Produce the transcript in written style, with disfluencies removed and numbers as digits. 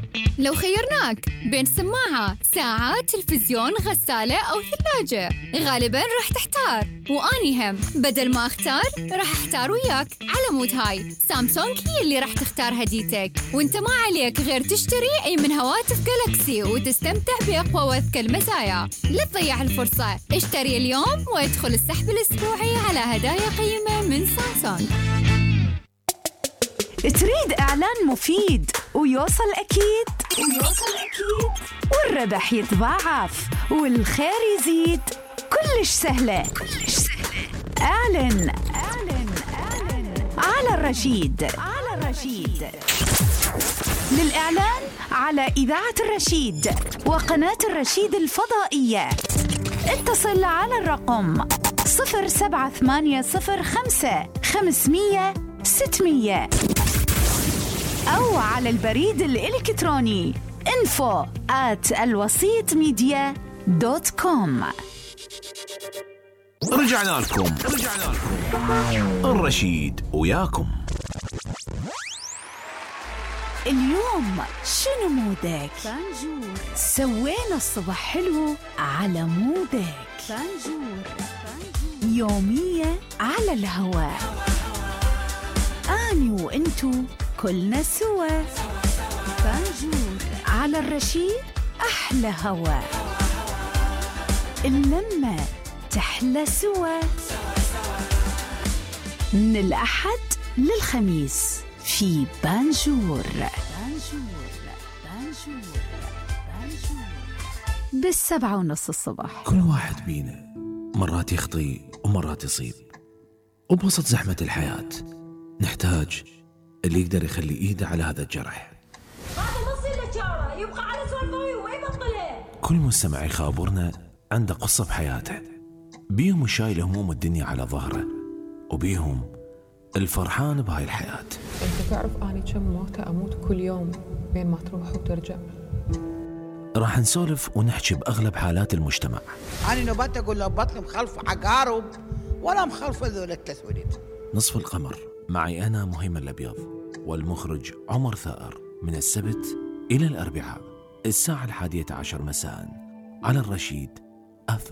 لو خيرناك بين سماعة، ساعة، تلفزيون، غسالة أو ثلاجة، غالباً راح تحتار. وأني هم بدل ما أختار راح أحتار وياك. على مود هاي سامسونج هي اللي راح تختار هديتك، وانت ما عليك غير تشتري أي من هواتف جالاكسي وتستمتع بأقوى وأذكى المزايا. لا تضيع الفرصة، اشتري اليوم وادخل السحب الأسبوعي على هدايا قيمة من سامسونج. تريد إعلان مفيد ويوصل أكيد والربح يتضاعف والخير يزيد؟ كلش سهلة. اعلن على الرشيد. للإعلان على إذاعة الرشيد وقناة الرشيد الفضائية اتصل على الرقم 07805 500 600 أو على البريد الإلكتروني info@alwasitmedia.com. رجعنا لكم الرشيد وياكم. اليوم شنو مودك؟ فانجور. سوينا الصبح حلو على مودك. فانجور. يومية على الهواء، أني وإنتو كلنا سوا. فانجور على الرشيد، أحلى هوا، اللمة تحلى سوا. من الأحد للخميس في بانجور ب7:30 الصبح. كل واحد بينا مرات يخطي ومرات يصيب، وبوسط زحمة الحياة نحتاج اللي يقدر يخلي إيده على هذا الجرح. يبقى على سوالفوي وما يبطله. كل مستمع يخابرنا عنده قصة بحياته، بيهم الشايل هموم الدنيا على ظهره، وبيهم الفرحان بهاي الحياة. انت تعرف اني كم موتة اموت كل يوم بين ما تروح وترجع. راح نسولف ونحكي بأغلب حالات المجتمع. أنا نبات أقول له بطني مخلف عقارب ولا مخلف ذول التسويد. نصف القمر معي أنا مهيمن الأبيض والمخرج عمر ثائر، من السبت إلى الأربعاء الساعة 11 مساء على الرشيد